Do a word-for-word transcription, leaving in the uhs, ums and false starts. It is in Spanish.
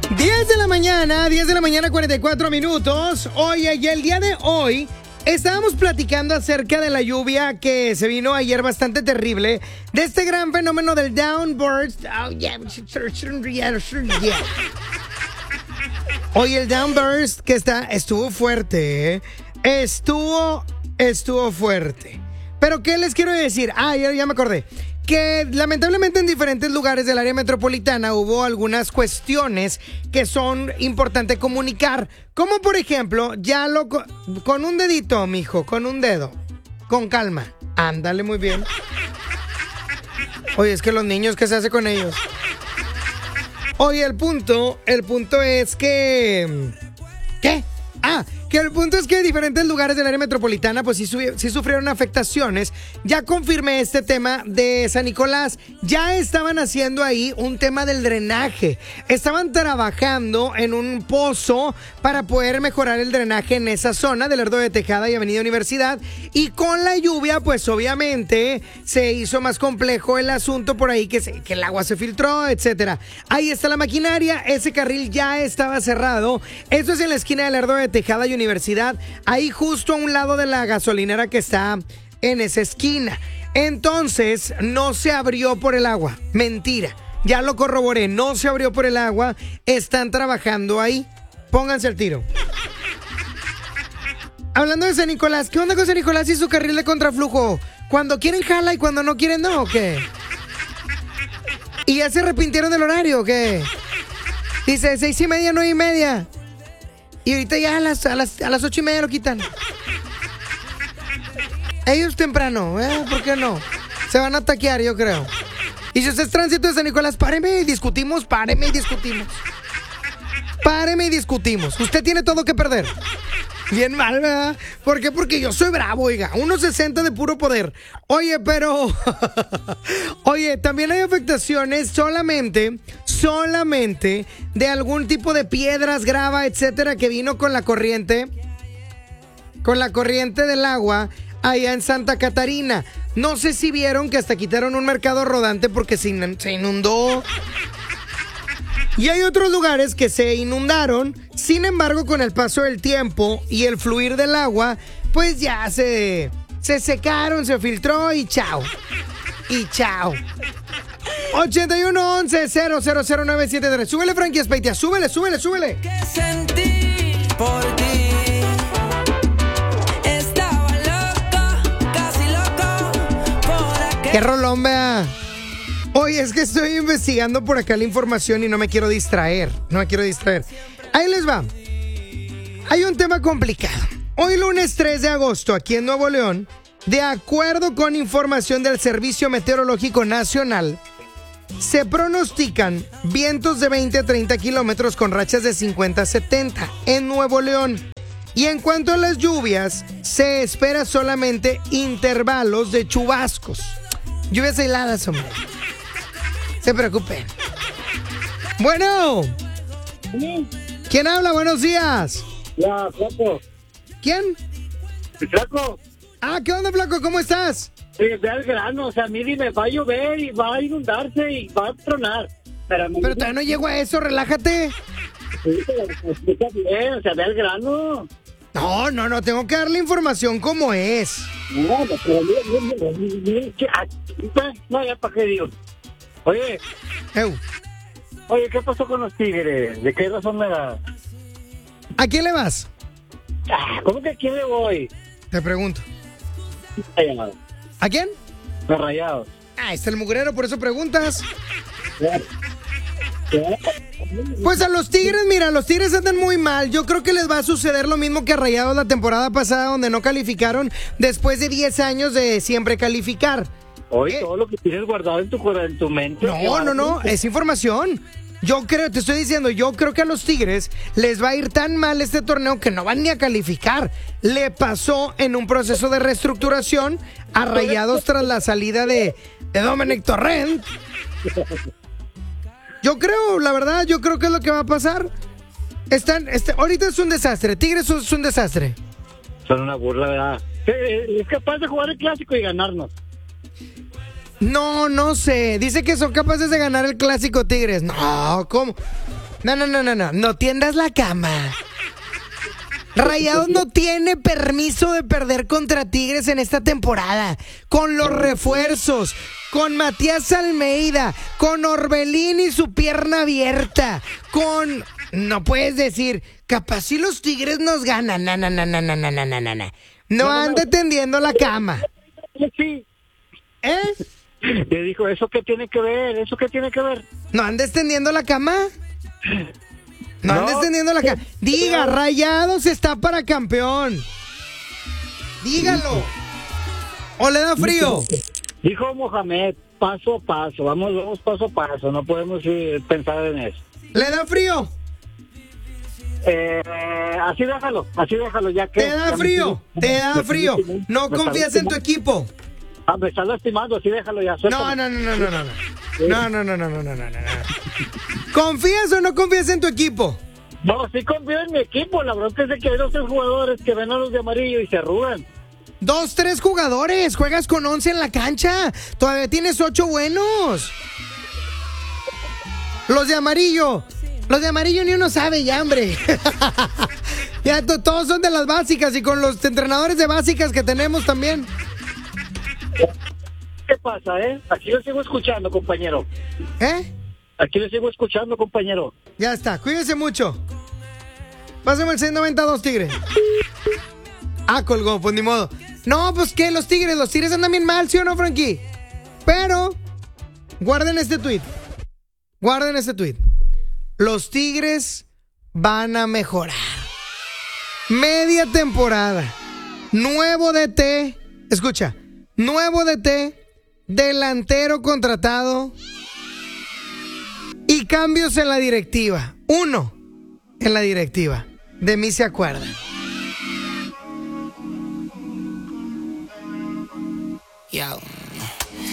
diez de la mañana, diez de la mañana, cuarenta y cuatro minutos. Oye, y el día de hoy estábamos platicando acerca de la lluvia que se vino ayer bastante terrible, de este gran fenómeno del downburst. Oh, yeah. Oye, el downburst que está, estuvo fuerte, ¿eh? Estuvo, estuvo fuerte. Pero, ¿qué les quiero decir? Ah, ya, ya me acordé. Que lamentablemente en diferentes lugares del área metropolitana hubo algunas cuestiones que son importantes comunicar. Como por ejemplo, ya lo... Con un dedito, mijo, con un dedo. Con calma. Ándale, muy bien. Oye, es que los niños, ¿qué se hace con ellos? Oye, el punto, el punto es que... ¿Qué? Ah, que el punto es que diferentes lugares del área metropolitana pues sí, sí sufrieron afectaciones. Ya confirmé este tema de San Nicolás. Ya estaban haciendo ahí un tema del drenaje. Estaban trabajando en un pozo para poder mejorar el drenaje en esa zona del Lerdo de Tejada y Avenida Universidad. Y con la lluvia pues obviamente se hizo más complejo el asunto por ahí, que, se, que el agua se filtró, etcétera. Ahí está la maquinaria. Ese carril ya estaba cerrado. Esto es en la esquina del Lerdo de Tejada y Universidad, ahí justo a un lado de la gasolinera que está en esa esquina. Entonces, no se abrió por el agua. Mentira. Ya lo corroboré, no se abrió por el agua. Están trabajando ahí. Pónganse al tiro. Hablando de San Nicolás, ¿qué onda con San Nicolás y su carril de contraflujo? Cuando quieren jala y cuando no quieren no, ¿o qué? ¿Y ya se arrepintieron del horario o qué? Dice, seis y media, nueve y media. Y ahorita ya a las, a las, a las ocho y media lo quitan. Ellos temprano, ¿eh? ¿Por qué no? Se van a taquear, yo creo. Y si usted es tránsito de San Nicolás, páreme y discutimos, páreme y discutimos. Páreme y discutimos. Usted tiene todo que perder. Bien mal, ¿verdad? ¿Por qué? Porque yo soy bravo, oiga. uno sesenta de puro poder. Oye, pero... Oye, también hay afectaciones solamente, solamente de algún tipo de piedras, grava, etcétera, que vino con la corriente, con la corriente del agua allá en Santa Catarina. No sé si vieron que hasta quitaron un mercado rodante porque se inundó. Y hay otros lugares que se inundaron, sin embargo, con el paso del tiempo y el fluir del agua, pues ya se, se secaron, se filtró y chao. Y chao. ochenta y uno once cero cero cero nueve siete tres. Súbele, Frankie Espeitia, súbele, súbele, súbele. ¿Qué sentí por ti? Estaba loco, casi loco por aquel... Qué rolón, vea. Oye, es que estoy investigando por acá la información y no me quiero distraer. No me quiero distraer. Ahí les va. Hay un tema complicado. Hoy lunes tres de agosto, aquí en Nuevo León, de acuerdo con información del Servicio Meteorológico Nacional, se pronostican vientos de veinte a treinta kilómetros con rachas de cincuenta a setenta en Nuevo León. Y en cuanto a las lluvias, se espera solamente intervalos de chubascos. Lluvias aisladas, hombre. Se preocupen. Bueno. ¿Quién habla? Buenos días. Ya, Flaco. ¿Quién? Flaco. Ah, ¿qué onda, Flaco? ¿Cómo estás? Sí, ve al grano, o sea, a mí dime, va a llover y va a inundarse y va a tronar. Pero, a mí Pero todavía no llego a eso, relájate. Sí, pero explica bien, o sea, ve al grano. No, no, no, tengo que darle información como es. No, no, pero mira, mira, mira, mira, que- ah, no, ya para qué digo. Oye, Eu, oye, ¿qué pasó con los Tigres? ¿De qué razón me da? ¿a quién le vas? Ah, ¿cómo que a quién le voy? Te pregunto. Rayados. ¿A quién? Los Rayados. Ah, está el mugrero, por eso preguntas. Claro. Claro. Pues a los Tigres, mira, los Tigres andan muy mal. Yo creo que les va a suceder lo mismo que a Rayados la temporada pasada, donde no calificaron después de diez años de siempre calificar. Oye, ¿Qué? todo lo que tienes guardado en tu, cora- en tu mente. No, no, no, es información. Yo creo, te estoy diciendo, yo creo que a los Tigres les va a ir tan mal este torneo que no van ni a calificar. Le pasó en un proceso de reestructuración a Rayados tras la salida de, de Dominic Torrent. Yo creo, la verdad, yo creo que es lo que va a pasar. Están, este, ahorita es un desastre. Tigres es un desastre. Son una burla, ¿verdad? Eh, Es capaz de jugar el clásico y ganarnos. No, no sé. Dice que son capaces de ganar el clásico Tigres. No, ¿cómo? No, no, no, no, no. No tiendas la cama. Rayados no tiene permiso de perder contra Tigres en esta temporada. Con los refuerzos, con Matías Almeida, con Orbelín y su pierna abierta, con... No puedes decir, capaz si los Tigres nos ganan. No, no, no, no, no, no, no, no, no. No ande tendiendo la cama. Sí. ¿Eh? Le dijo, ¿eso qué tiene que ver? ¿Eso qué tiene que ver? ¿No andes tendiendo la cama? No, No. andes tendiendo la cama. Diga, Rayados está para campeón. Dígalo. ¿O le da frío? Dijo Mohamed, paso a paso, vamos, vamos paso a paso, no podemos eh, pensar en eso. ¿Le da frío? Eh, así déjalo, así déjalo, ya que... ¿Te da ya me frío? estoy- ¿Te da me frío? estoy- ¿No me está confías en tu lastimando. equipo? Ah, me está lastimando, así déjalo ya. No, suéltalo. no, no, no, no, no. No, no, no, no, no, no, no, no. ¿Confías o no confías en tu equipo? No, sí confío en mi equipo, la bronca es de que hay dos tres jugadores que ven a los de amarillo y se arrugan. Dos, tres jugadores. Juegas con once en la cancha. Todavía tienes ocho buenos. Los de amarillo. Los de amarillo ni uno sabe ya, hombre. Ya to- todos son de las básicas y con los entrenadores de básicas que tenemos también. ¿Qué pasa, eh? Aquí lo sigo escuchando, compañero. ¿Eh? Aquí lo sigo escuchando, compañero. Ya está, cuídense mucho. Pásame el seis noventa y dos, Tigre. Ah, colgó, pues ni modo. No, pues qué, los Tigres, los Tigres andan bien mal, ¿sí o no, Frankie? Pero, guarden este tweet. Guarden este tweet. Los Tigres van a mejorar. Media temporada. Nuevo D T. Escucha. Nuevo D T. Delantero contratado. Y cambios en la directiva. Uno en la directiva. De mí se acuerdan. Yo.